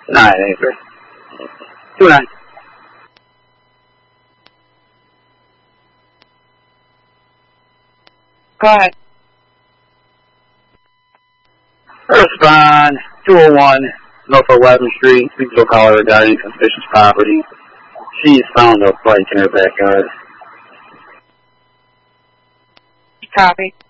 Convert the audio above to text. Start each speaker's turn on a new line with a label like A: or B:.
A: 983. 29.
B: Go ahead.
A: Respond 201 North 11th Street. People call her regarding suspicious property. She's found a bike in her backyard.
B: Copy.